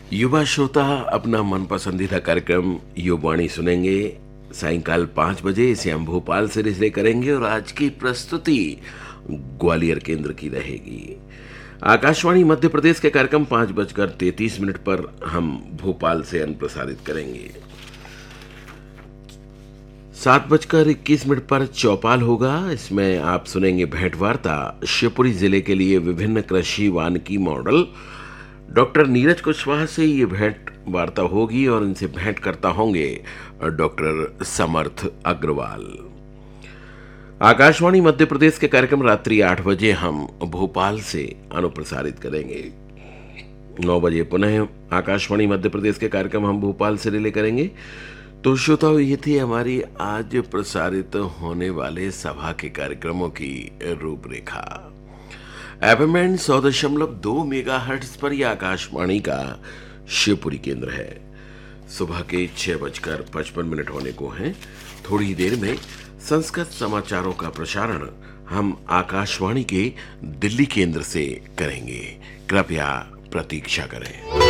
युवा श्रोता अपना मन पसंदीदा कार्यक्रम युवाणी सुनेंगे। सायंकाल 5 बजे इसे हम भोपाल से रिले करेंगे और आज की प्रस्तुति ग्वालियर केंद्र की रहेगी। आकाशवाणी मध्य प्रदेश के कार्यक्रम 5:33 पर हम भोपाल से प्रसारित करेंगे। 7:21 पर चौपाल होगा। इसमें आप सुनेंगे भेंट वार्ता शिवपुरी जिले के लिए विभिन्न कृषि वानिकी मॉडल। डॉक्टर नीरज कुशवाहा से ये भेंट वार्ता होगी और इनसे भेंट करता होंगे डॉक्टर समर्थ अग्रवाल। आकाशवाणी मध्य प्रदेश के कार्यक्रम रात्रि 8 बजे हम भोपाल से अनुप्रसारित करेंगे। 9 बजे पुनः आकाशवाणी मध्य प्रदेश के कार्यक्रम हम भोपाल से रिले करेंगे। तो श्रोताओं, ये थी हमारी आज प्रसारित होने वाले सभा के कार्यक्रमों की रूपरेखा। FM 100.2 मेगाहर्ट्ज पर यह आकाशवाणी का शिवपुरी केंद्र है। सुबह के 6:55 होने को हैं। थोड़ी देर में संस्कृत समाचारों का प्रसारण हम आकाशवाणी के दिल्ली केंद्र से करेंगे। कृपया प्रतीक्षा करें।